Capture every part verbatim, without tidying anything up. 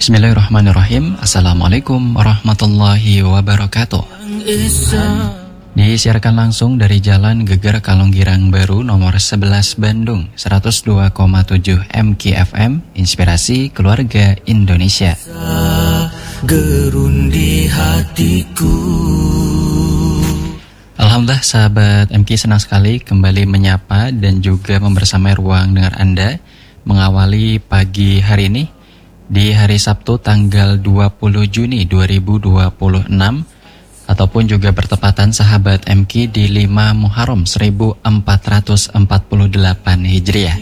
Bismillahirrahmanirrahim. Assalamualaikum warahmatullahi wabarakatuh. Disiarkan langsung dari Jalan Geger Kalonggirang Baru nomor sebelas Bandung, seratus dua koma tujuh M K F M, Inspirasi Keluarga Indonesia. Gerun di hatiku. Alhamdulillah sahabat M K, senang sekali kembali menyapa dan juga membersamai ruang dengar Anda mengawali pagi hari ini di hari Sabtu tanggal dua puluh Juni dua ribu dua puluh enam, ataupun juga bertepatan sahabat M K di lima Muharram seribu empat ratus empat puluh delapan Hijriah.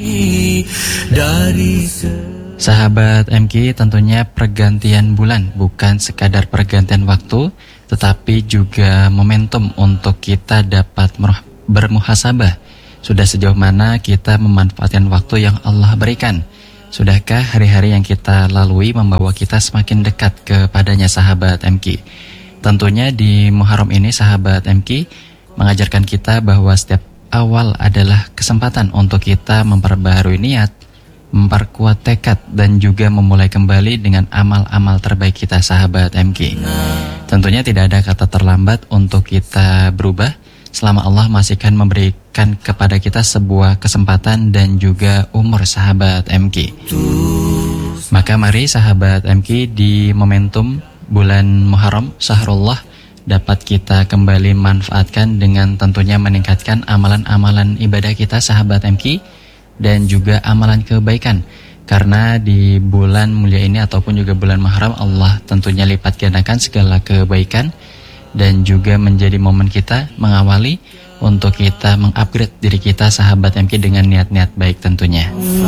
Sahabat M K, tentunya pergantian bulan bukan sekadar pergantian waktu, tetapi juga momentum untuk kita dapat bermuhasabah. Sudah sejauh mana kita memanfaatkan waktu yang Allah berikan? Sudahkah hari-hari yang kita lalui membawa kita semakin dekat kepadanya sahabat M K? Tentunya di Muharram ini sahabat M K mengajarkan kita bahwa setiap awal adalah kesempatan untuk kita memperbaharui niat, memperkuat tekad, dan juga memulai kembali dengan amal-amal terbaik kita sahabat M K. Tentunya tidak ada kata terlambat untuk kita berubah selama Allah masih akan memberikan kepada kita sebuah kesempatan dan juga umur sahabat M K. Maka mari sahabat M K di momentum bulan Muharram Syahrullah dapat kita kembali manfaatkan dengan tentunya meningkatkan amalan-amalan ibadah kita sahabat M K dan juga amalan kebaikan. Karena di bulan mulia ini ataupun juga bulan Muharram, Allah tentunya lipat gandakan segala kebaikan dan juga menjadi momen kita mengawali untuk kita mengupgrade diri kita sahabat M K dengan niat-niat baik tentunya.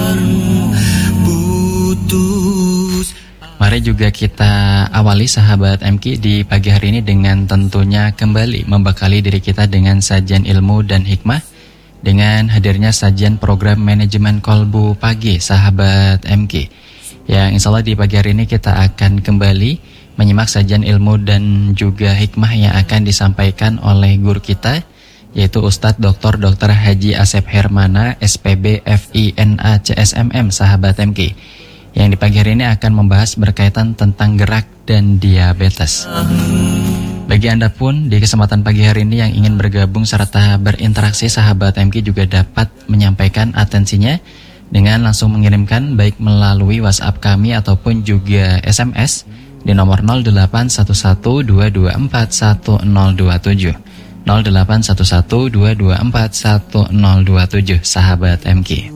Mari juga kita awali sahabat M K di pagi hari ini dengan tentunya kembali membekali diri kita dengan sajian ilmu dan hikmah dengan hadirnya sajian program manajemen kolbu pagi sahabat M K, yang insya Allah di pagi hari ini kita akan kembali menyimak sajian ilmu dan juga hikmah yang akan disampaikan oleh guru kita, yaitu Ustadz Doktor Doktor Haji Asep Hermana S P B F I N A C S M M sahabat M K, yang di pagi hari ini akan membahas berkaitan tentang gerak dan diabetes. Bagi Anda pun di kesempatan pagi hari ini yang ingin bergabung serta berinteraksi sahabat M K juga dapat menyampaikan atensinya dengan langsung mengirimkan baik melalui WhatsApp kami ataupun juga S M S di nomor nol delapan satu satu dua dua empat satu nol dua tujuh nol delapan satu satu dua dua empat satu nol dua tujuh sahabat M K.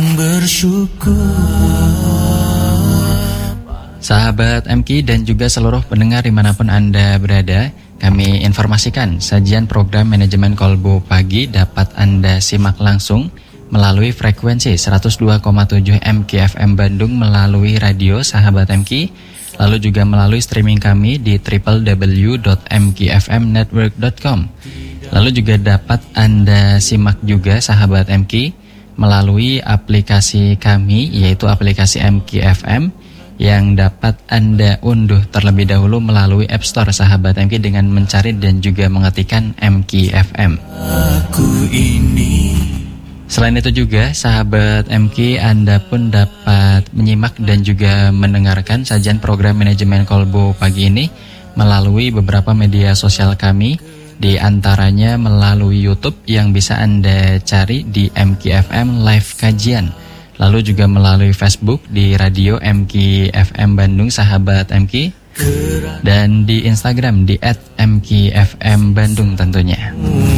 Sahabat M K dan juga seluruh pendengar dimanapun Anda berada, kami informasikan sajian program manajemen kolbu pagi dapat Anda simak langsung melalui frekuensi seratus dua koma tujuh M K F M Bandung melalui radio sahabat M K, lalu juga melalui streaming kami di w w w dot m k f m network dot com. Lalu juga dapat Anda simak juga sahabat M K melalui aplikasi kami, yaitu aplikasi M K F M, yang dapat Anda unduh terlebih dahulu melalui App Store sahabat M K dengan mencari dan juga mengetikkan M K F M. Aku ini. Selain itu juga sahabat M K, Anda pun dapat menyimak dan juga mendengarkan sajian program manajemen kolbu pagi ini melalui beberapa media sosial kami, di antaranya melalui YouTube yang bisa Anda cari di M K F M Live Kajian, lalu juga melalui Facebook di Radio M K F M Bandung sahabat M K, dan di Instagram di et M K F M Bandung tentunya.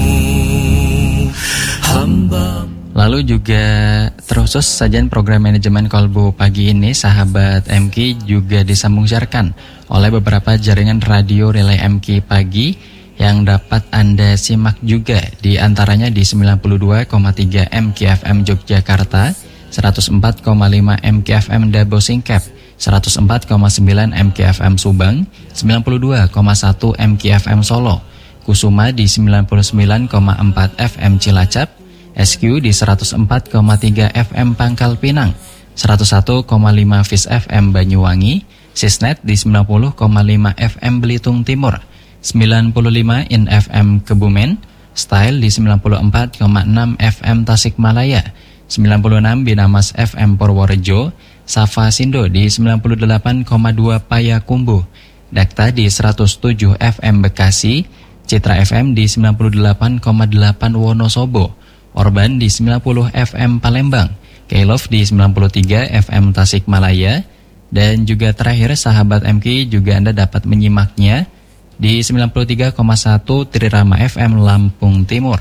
Lalu juga terkhusus sajian program manajemen kolbu pagi ini sahabat M K juga disambung siarkan oleh beberapa jaringan radio relay M K pagi yang dapat Anda simak juga, di antaranya di sembilan puluh dua koma tiga M K F M Yogyakarta, seratus empat koma lima M K F M Dabo Singkep, seratus empat koma sembilan M K F M Subang, sembilan puluh dua koma satu M K F M Solo, Kusuma di sembilan puluh sembilan koma empat F M Cilacap, S Q di seratus empat koma tiga F M Pangkal Pinang, seratus satu koma lima F I S F M Banyuwangi, Sisnet di sembilan puluh koma lima F M Belitung Timur, sembilan puluh lima I N F M Kebumen, Style di sembilan puluh empat koma enam F M Tasikmalaya, sembilan puluh enam Binamas F M Purworejo, Safa Sindo di sembilan puluh delapan koma dua Payakumbuh, Dakta di seratus tujuh F M Bekasi, Citra F M di sembilan puluh delapan koma delapan Wonosobo, Orban di sembilan puluh F M Palembang, K-Love di sembilan puluh tiga F M Tasikmalaya, dan juga terakhir sahabat M K juga Anda dapat menyimaknya di sembilan puluh tiga koma satu Trirama F M Lampung Timur.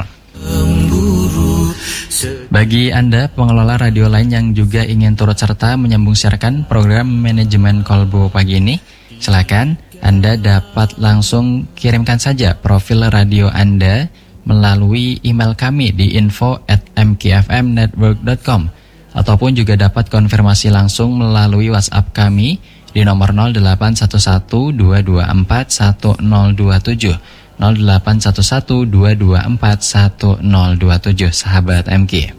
Bagi Anda pengelola radio lain yang juga ingin turut serta menyambung siarkan program manajemen Kolbu pagi ini, silakan Anda dapat langsung kirimkan saja profil radio Anda melalui email kami di info at m k f m network dot com, ataupun juga dapat konfirmasi langsung melalui WhatsApp kami di nomor nol delapan satu satu dua dua empat satu nol dua tujuh nol delapan satu satu dua dua empat satu nol dua tujuh, sahabat M K.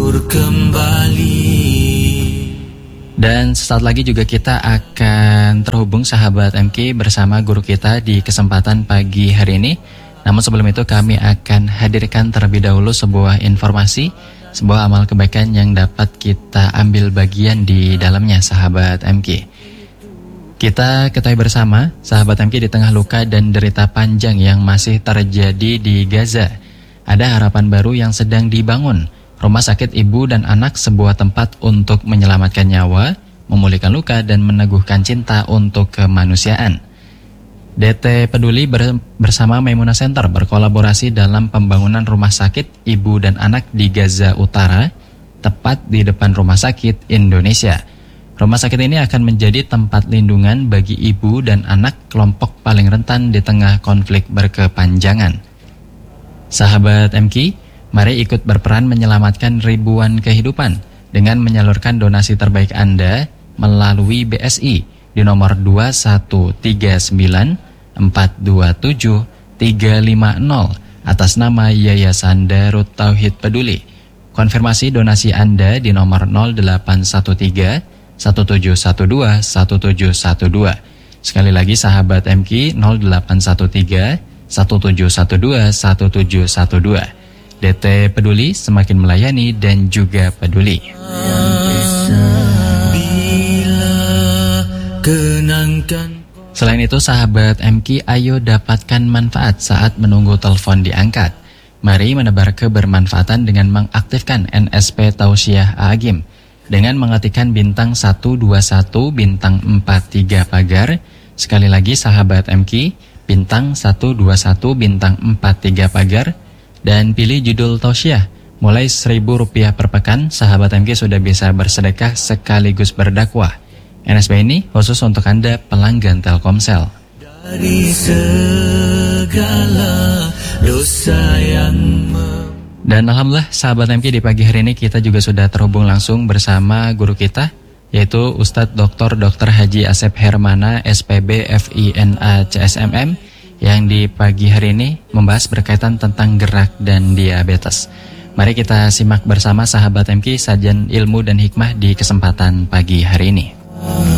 Dan sesaat lagi juga kita akan terhubung sahabat M K bersama guru kita di kesempatan pagi hari ini. Namun sebelum itu kami akan hadirkan terlebih dahulu sebuah informasi, sebuah amal kebaikan yang dapat kita ambil bagian di dalamnya, sahabat M K. Kita ketahui bersama, sahabat M K, di tengah luka dan derita panjang yang masih terjadi di Gaza, ada harapan baru yang sedang dibangun. Rumah sakit ibu dan anak, sebuah tempat untuk menyelamatkan nyawa, memulihkan luka, dan meneguhkan cinta untuk kemanusiaan. D T Peduli bersama Maimuna Center berkolaborasi dalam pembangunan rumah sakit ibu dan anak di Gaza Utara, tepat di depan Rumah Sakit Indonesia. Rumah sakit ini akan menjadi tempat lindungan bagi ibu dan anak kelompok paling rentan di tengah konflik berkepanjangan. Sahabat M K, mari ikut berperan menyelamatkan ribuan kehidupan dengan menyalurkan donasi terbaik Anda melalui B S I di nomor dua satu tiga sembilan empat dua tujuh tiga lima nol atas nama Yayasan Darut Tauhid Peduli. Konfirmasi donasi Anda di nomor nol delapan satu tiga satu tujuh satu dua satu tujuh satu dua. Sekali lagi sahabat M K, nol delapan satu tiga satu tujuh satu dua satu tujuh satu dua. D T Peduli, semakin melayani dan juga peduli. Selain itu sahabat M K, ayo dapatkan manfaat saat menunggu telepon diangkat. Mari menebar kebermanfaatan dengan mengaktifkan N S P Tausiah Agim dengan mengetikkan bintang satu dua satu bintang empat tiga pagar. Sekali lagi sahabat M K, bintang satu dua satu bintang empat tiga pagar, dan pilih judul Tausiah. Mulai seribu rupiah per pekan, sahabat M K sudah bisa bersedekah sekaligus berdakwah. N S P ini khusus untuk Anda pelanggan Telkomsel. Dari segala dosa yang Dan alhamdulillah sahabat M K, di pagi hari ini kita juga sudah terhubung langsung bersama guru kita, yaitu Ustadz Doktor Doktor Haji Asep Hermana S P B F I N A C S M M, yang di pagi hari ini membahas berkaitan tentang gerak dan diabetes. Mari kita simak bersama sahabat M K sajian ilmu dan hikmah di kesempatan pagi hari ini.